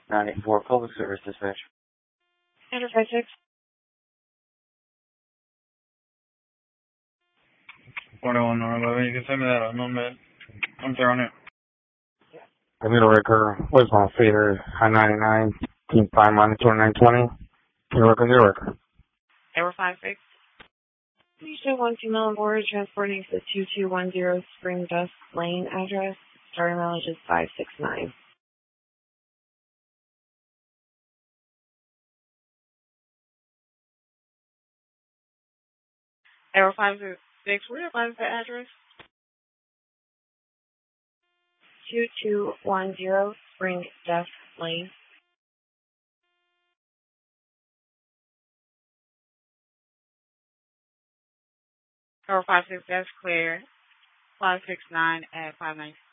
984 Public Service Dispatch. Enterprise 6. One North 11, you can send me that unknown man. I'm throwing it. The middle record was on Fader, I-99, Team 5 Monitor 920. New record. Error 56. Please show one female on board transporting to the 2210 Spring Dust Lane address. Starting mileage is 569. Error 56. Where is the address? 2210 Spring Dust Lane. Error 56. That's clear. 569 at 596.